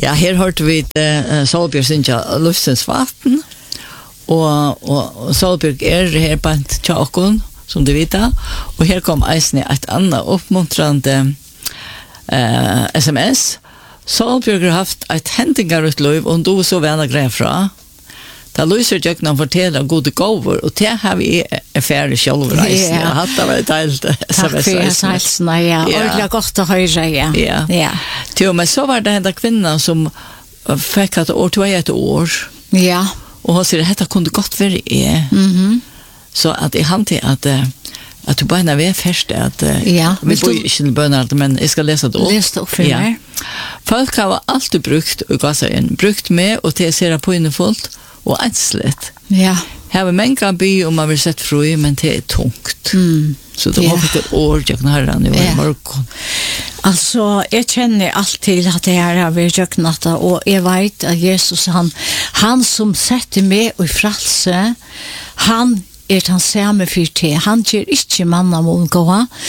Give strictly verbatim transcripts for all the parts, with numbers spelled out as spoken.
Ja, her hørte vi uh, Solbjørg Sintja Lufsens vatten, og, og, og Solbjørg er her på en tjåkon, som du vet, og her kom eisne et annet oppmuntrende uh, sms. Solbjørg har haft et hendinger ut løyv, og du så venner greie fra. Da lyser jeg noen forteller gode gåver, og det har vi ferdig selv reisen. Jeg har hatt det vært deilt. Takk for jeg hilsen, ja. Ordentlig godt å høre, ja. Ja. ja. Til, men så var det en kvinne som fikk et år, to et år. Ja. Og hun sier, dette kunne godt være jeg. Mhm. Så at jeg han til at at du bare er først, at ja. vi bor ikke i bønner, men jeg skal lese det opp. Les det opp for meg. Ja. Folk har alltid brukt, og gav seg inn, brukt med og til å se på innefullt, og enslet. Ja. Her var mange by om man vil sett fri, men det er tungt. Mm. Så det var ja. et år, jeg kan høre det i ja. morgen. Altså, jeg kjenner alt til at det her har vært jøknatta, og jeg vet at Jesus, han, han som setter meg i frelse, han er han samme for til. Han gjør ikke manna må gå,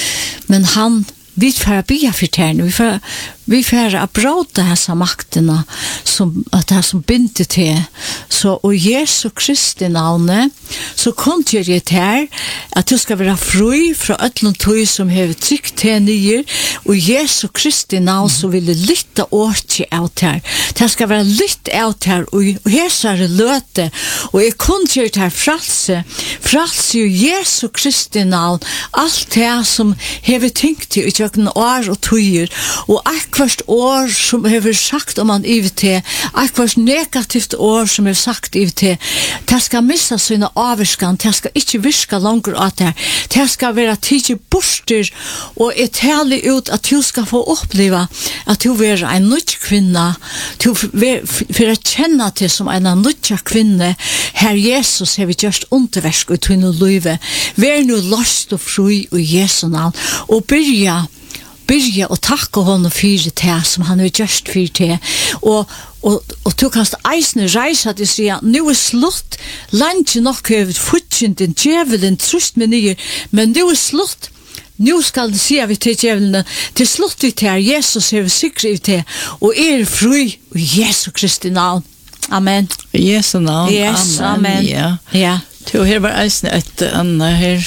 men han vi får bia for tærne, vi får, vi får bråda dessa maktene som, at det som binder til. Så og Jesu Kristi navne, så konter jeg til at du skal være fri fra øtlen tøy som har trykt til nye, og Jesu Kristi navn så vil det litt år til av her. Det skal være litt av her, og her så er det løte, og jeg konter til fralse, fralse jo Jesu Kristi navn, alt det som har tenkt til å gjøre år og tøyer, og akkurat år som har sagt om man I V T, akkurat negativt år som har sagt I V T, det skal missa sine avvirskan, det skal ikke virka langer at det, det skal være tidlig borster, og jeg taler ut at du skal få oppleva at du er en nødt kvinne, du for å kjenne til som en nødt kvinne, Herr Jesus har vi gjort underversk ut i noe livet, vær nå lost og fri i Jesu navn, og byrja byrja og takke honom for det som han har gjort for det, og Og, og du kanst eisne reisa til å si at nå er slutt, langt nok over futsin den djevelen trust med nye, men nå er slutt, nå skal det si vi til djevelene, til slutt vi til Jesus er vi sikre vi til, og er fri i Jesu Kristi navn. Amen. Jesu navn. Yes, amen. amen. Ja. Ja. Til her var eisne et annet her.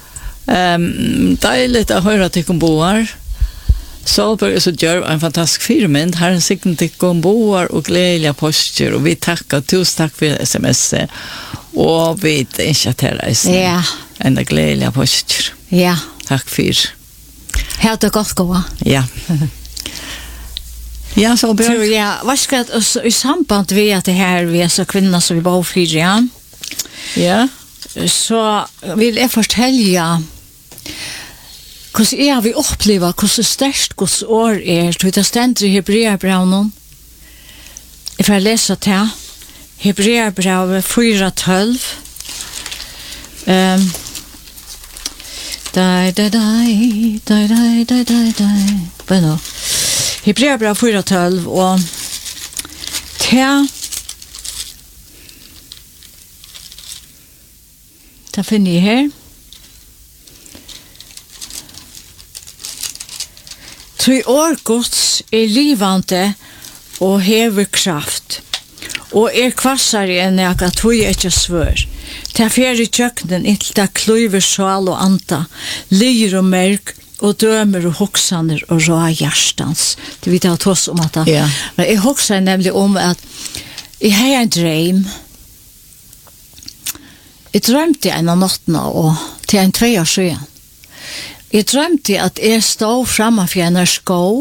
Um, deilig å høre at jeg kom bo her. Solberg er så gjør en fantastisk firmynd. Her er sikkert til komboer og gledelige poster, og vi takker, tusen takk for sms, og vi innkjøtter reisen. Ja. En gledelige poster. Ja. Takk for. Helt det godt gå. Ja. Ja, Solberg. Så ja, hva skal jeg, i samband med at det her vi er så kvinner som vi bor for, ja. Ja. Så vil jeg fortelle hvordan jeg vil oppleve hvordan størst Guds år er. Så det stender i Hebreerbrevet. Jeg får lese til Hebreerbrevet fire tolv. Um, dai, dai, dai, dai, dai, dai, dai, dai. Hva nå? Hebreerbrevet fire tolv, og til det finner jeg her. Tui år Guds er livande og hever kraft, og er kvassare enn jeg at tui er ikke svør. Ta fjerde kjøkkenen inntil ta kluiver sval og anta, lir og merk, og dømer og hoksaner og rå hjertans. Det vi tar oss om at yeah. Men jeg hokser nemlig om at jeg har en drøm. Jeg drømte en av nattene og til en tvei år siden. Jeg drømte at jeg stod framfor en sko,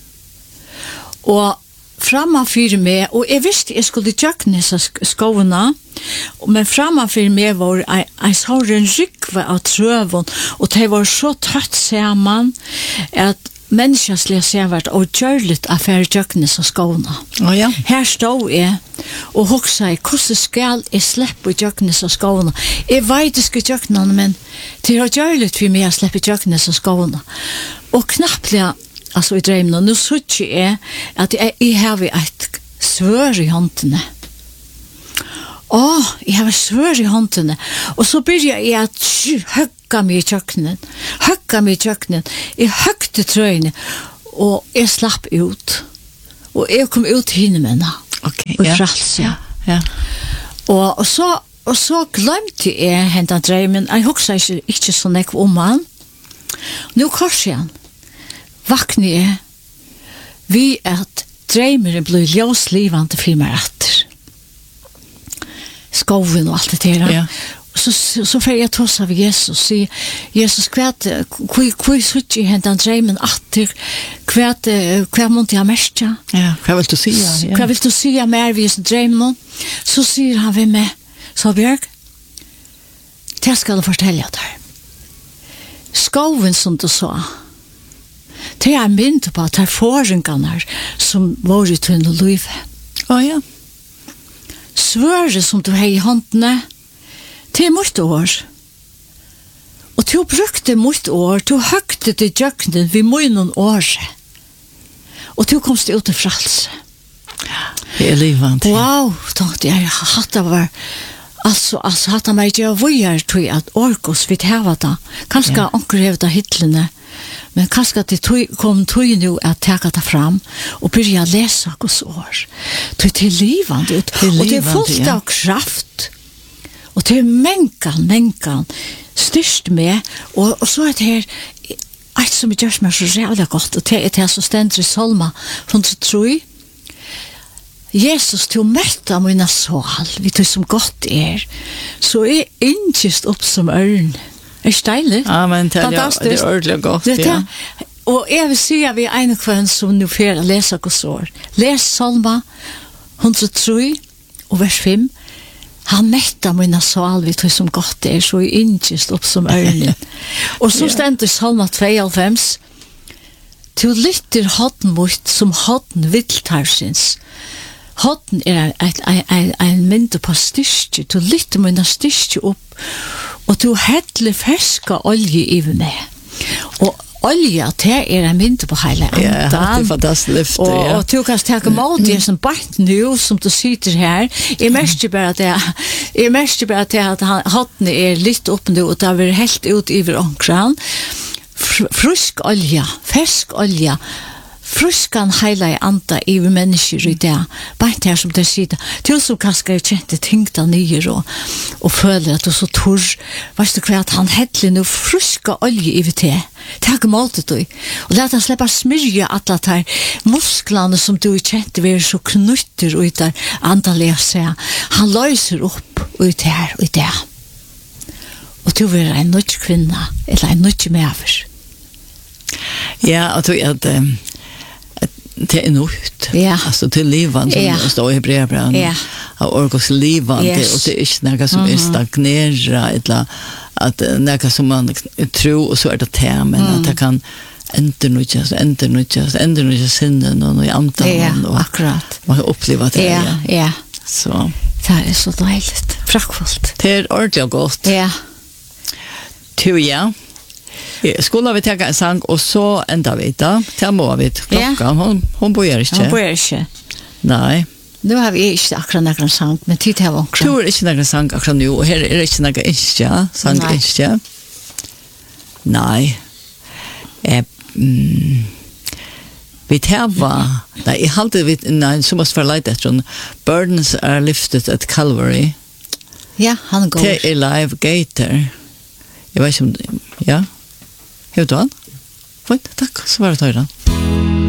og framfor meg, og jeg visste jeg skulle tjøkke disse skoene, men framfor meg var jeg, jeg så en rykve av trøven, og det var så tøtt sammen, at menneskeslige ser vært og gjørligt affære tjøkkene som skoene. Oh, ja. Her stod jeg og hoksa jeg, hvordan skal jeg slippe tjøkkene som skoene? Jeg vet ikke tjøkkene, men det er gjørligt for meg å slippe tjøkkene som skoene. Og knappt, altså i drømmen, og nå sier jeg at jeg, jeg har et svør i håndene. Åh, jeg har svør i håndene. Og så begynner jeg at høgga meg i kjøkkenen. Høgga meg i kjøkkenen. Jeg høgte trøyene, og jeg slapp ut. og jeg kom ut til himmelen. Okej. Og Ja. frals, ja. Ja. Og, og så og så glemte jeg hentan drømmen. Jeg husker ikke, ikke så nekv om han. Nå korser han. Vakner jeg vi at drømmeren blir ljøslivende for meg etter. Skoven og alt det der. Ja. Så, så, så får jeg tås av Jesus og si, Jesus, hva er sutt i hentan drømmen etter? Hva måtte jeg mest? Ja? Ja, vad vill du säga? Ja. Hva vil du si mer ved drømmen? Så sier han ved meg, så Bjørg, det skal du fortelle deg. Skoven som du sa, det er mynd på at det er forringene som var i tunne liv. Å ja. Svøret som du har i håndene, det er mot år. Og du brukte mot år, du høgte til djøknen ved munnen året. Og du komst ut til frelse. Det är livande. Wow, tänkte jag, hatt det var alltså alltså hatt det mig jag var tror att orkos vid hava det. Kanske Ja. onkel hev det hittlene. Men kanske att det tog kom tog nu att ta det fram och börja läsa Guds ord. Det till livande ut Det är och det är livande, fullt ja. av kraft. Och det är mänkan, mänkan styrst med och, och så är det här allt som gör mig så jävla gott och det är det som ständer i Salma från så tror jag Jesus til å møtte mine sal, vi tog som godt er, så er inkjist opp som ørn. Er det deilig? Ja, men det är det Fantastiskt. är ordentligt gott, Det ja. er- Og jeg vil si at vi er en kvann som nu fer å lese Guds ord. Les Salma hundre og tre og vers fem. Han møtte mine sal, vi tog som godt er, så er inkjist opp som ørn. Og så Ja. stendte Salma tveoghalvfems. Til lytter hodden mot som hodden vildtarsins. Hodden er en, en, en mynd på styrke, du lytter mine styrke opp, og du hettler ferska olje i meg. Og olja, det er en mynd på hele Ja, det är fantastiskt lyfte, og, ja. og du kan takke mot det som bant nu, som du sitter her. Jeg merker bare at det, jeg merker bare at det at han- hodden er litt opp nu, og det har vært helt ut over omkran. Fr- Frisk olja, fersk olja, fruskan heila i anda i mennesker i det, bare her som det sier, til som kanskje er kjent tingta nyer og, og føler at du er så torr, vet du hva, at han hettler noe fruska olje i det, takk måltet du, og let han slippe smyrje alle de musklene som du er kjent vil så knutter ut der andalega seg, han løser opp ut her og i det, og du vil en nødt kvinna, eller en nødt mever. Ja, jag tror att eh, att det är nytt. Ja. Alltså till livan som Ja. står i Hebreerbrevet. Ja. Av orkos livan Yes. och det är inte något som är stagnera eller att något som man tror och så är det te, men att det kan ändra nutjas, ändra nutjas, ändra nutjas sinnen och i andan Ja, och akkurat. man kan uppleva det. Ja, ja. Så Det er så deiligt. Prakkfullt. det är ordentligt gott. Ja. Tu ja. Ja, skulle vi ta en sang og så enda vi da. Til må vi klokka. Hon, hon bor ikke. Han bor ikke. Nei. Nu har vi ikke akkurat noen sang, men tid til Du akkurat. er ikke noen sang akkurat nå, og her er ikke noen innskja, sang Nei. innskja. Nei. Eh, mm, vi tar nei, jeg halte vi, nei, så måste vi leite etter, Burdens are lifted at Calvary. Ja, han går. Det er Live Gator. Jeg vet ikke om, ja? Hør du han? Fint, takk, så var det tøyren.